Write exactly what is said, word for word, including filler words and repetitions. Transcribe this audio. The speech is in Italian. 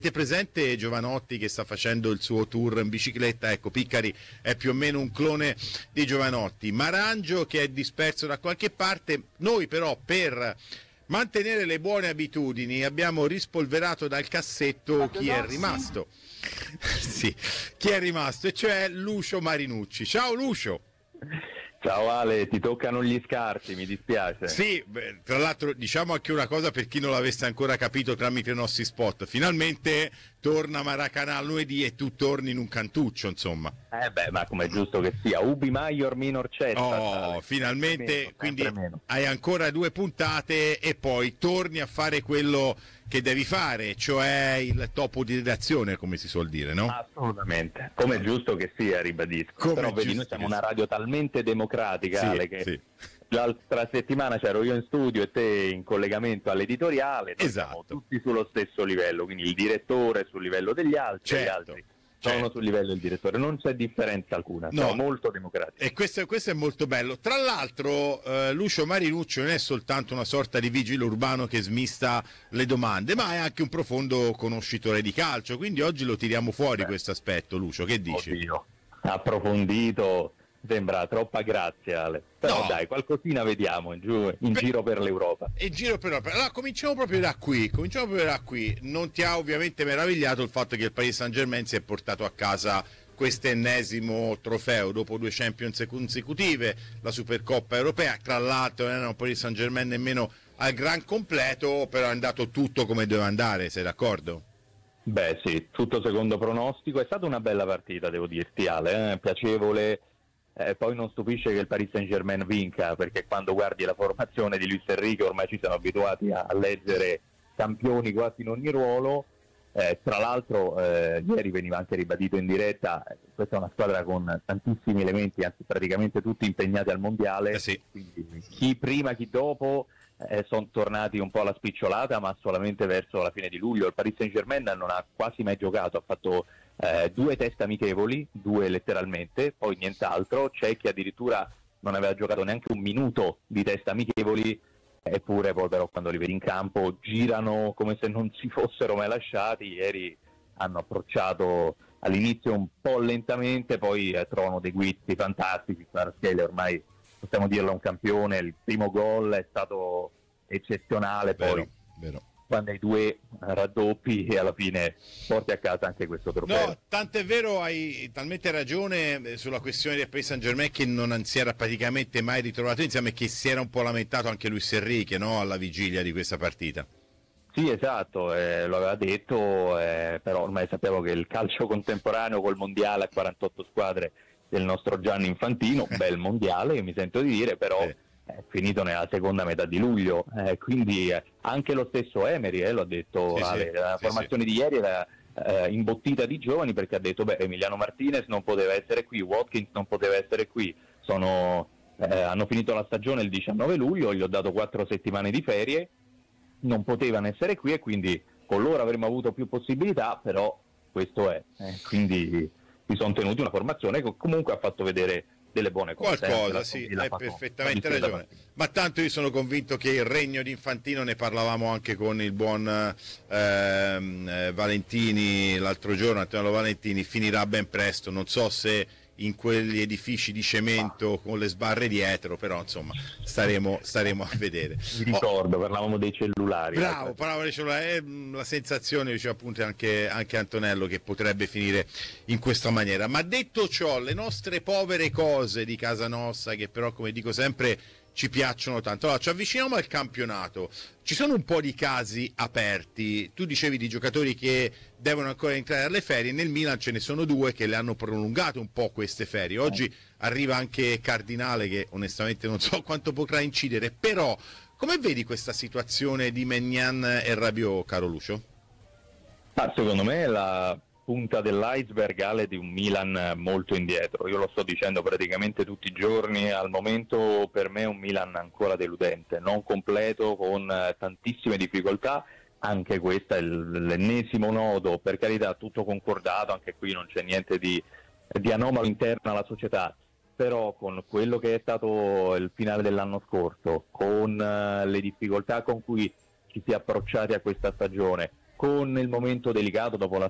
presente Giovanotti che sta facendo il suo tour in bicicletta? Ecco, Piccari è più o meno un clone di Giovanotti. Marangio che è disperso da qualche parte. Noi però per mantenere le buone abitudini abbiamo rispolverato dal cassetto chi è rimasto. Sì, chi è rimasto, e cioè Lucio Marinucci. Ciao Lucio. Ciao Ale, ti toccano gli scarti, mi dispiace. Sì, beh, tra l'altro diciamo anche una cosa per chi non l'avesse ancora capito tramite i nostri spot. Finalmente torna Maracanã lunedì e tu torni in un cantuccio, insomma. Eh beh, ma come è giusto che sia, ubi maior minor cesta. Oh, Ale. finalmente, meno, quindi meno. hai ancora due puntate e poi torni a fare quello che devi fare, cioè il topo di redazione, come si suol dire, no? Assolutamente, come è giusto che sia, ribadisco. Come Però vedi, noi siamo una radio talmente democratica, Sì, Ale, che sì. l'altra settimana c'ero io in studio e te in collegamento all'editoriale, noi Esatto. siamo tutti sullo stesso livello, quindi il direttore è sul livello degli altri, Certo. gli altri Certo. sono sul livello del direttore, non c'è differenza alcuna, No. siamo molto democratici. E questo, questo è molto bello. Tra l'altro eh, Lucio Marinucci non è soltanto una sorta di vigile urbano che smista le domande, ma è anche un profondo conoscitore di calcio, quindi oggi lo tiriamo fuori. Beh, questo aspetto, Lucio, che dici? Oddio, approfondito, sembra troppa grazia, Ale. Però No. dai, qualcosina vediamo in, giù, in Beh, giro per l'Europa. In giro per l'Europa. Allora cominciamo proprio da qui, cominciamo proprio da qui. Non ti ha ovviamente meravigliato il fatto che il Paris Saint-Germain si è portato a casa quest'ennesimo trofeo dopo due Champions consecutive, la Supercoppa europea. Tra l'altro non era un Paris Saint-Germain nemmeno al gran completo, però è andato tutto come doveva andare, sei d'accordo? Beh sì, tutto secondo pronostico, è stata una bella partita, devo dirti Ale, eh? piacevole, eh, poi non stupisce che il Paris Saint-Germain vinca, perché quando guardi la formazione di Luis Enrique ormai ci siamo abituati a leggere campioni quasi in ogni ruolo. Eh, tra l'altro eh, ieri veniva anche ribadito in diretta, eh, questa è una squadra con tantissimi elementi, anzi praticamente tutti impegnati al mondiale, eh sì. Quindi chi prima chi dopo eh, sono tornati un po' alla spicciolata, ma solamente verso la fine di luglio. Il Paris Saint-Germain non ha quasi mai giocato, ha fatto eh, due test amichevoli, due letteralmente, poi nient'altro. C'è chi addirittura non aveva giocato neanche un minuto di test amichevoli, eppure poi però quando li vedi in campo girano come se non si fossero mai lasciati. Ieri hanno approcciato all'inizio un po' lentamente, poi eh, trovano dei guizzi fantastici. Kvaratskhelia ormai possiamo dirlo un campione, il primo gol è stato eccezionale, Vero, poi vero. quando hai due raddoppi e alla fine porti a casa anche questo trofeo. No, tant'è vero, hai talmente ragione sulla questione del Paris Saint-Germain che non si era praticamente mai ritrovato insieme e che si era un po' lamentato anche Luis Enrique, no? Alla vigilia di questa partita. Sì, esatto, eh, lo aveva detto, eh, però ormai sapevo che il calcio contemporaneo col mondiale a quarantotto squadre del nostro Gianni Infantino, bel mondiale mi sento di dire, però Sì. è finito nella seconda metà di luglio, eh, quindi eh, anche lo stesso Emery eh, l'ho detto, Sì, Ale, sì, la sì, formazione di ieri era eh, imbottita di giovani, perché ha detto beh, Emiliano Martinez non poteva essere qui, Watkins non poteva essere qui, sono, eh, hanno finito la stagione il diciannove luglio, gli ho dato quattro settimane di ferie, non potevano essere qui e quindi con loro avremmo avuto più possibilità, però questo è, eh, quindi si sono tenuti una formazione che comunque ha fatto vedere delle buone cose. Qualcosa, eh, sì, l'ha hai fatto- perfettamente l'ha ragione. Ma tanto io sono convinto che il regno di Infantino, ne parlavamo anche con il buon ehm, eh, Valentini l'altro giorno, Antonello Valentini, finirà ben presto. Non so se in quegli edifici di cemento con le sbarre dietro, però insomma staremo, staremo a vedere. Mi ricordo, parlavamo dei cellulari. Bravo, ecco. parlavo di cellulare, è la sensazione, diceva appunto anche, anche Antonello, che potrebbe finire in questa maniera. Ma detto ciò, le nostre povere cose di casa nostra, che però come dico sempre ci piacciono tanto. Allora, ci avviciniamo al campionato. Ci sono un po' di casi aperti. Tu dicevi di giocatori che devono ancora entrare alle ferie. Nel Milan ce ne sono due che le hanno prolungate un po' queste ferie. Oggi arriva anche Cardinale, che onestamente non so quanto potrà incidere. Però, come vedi questa situazione di Maignan e Rabiot, caro Lucio? Ah, secondo me è la punta dell'iceberg, Ale, di un Milan molto indietro. Io lo sto dicendo praticamente tutti i giorni. Al momento per me è un Milan ancora deludente, non completo, con eh, tantissime difficoltà. Anche questo è l'ennesimo nodo, per carità, tutto concordato, anche qui non c'è niente di, di anomalo interno alla società, però con quello che è stato il finale dell'anno scorso, con uh, le difficoltà con cui ci si è approcciati a questa stagione, con il momento delicato dopo la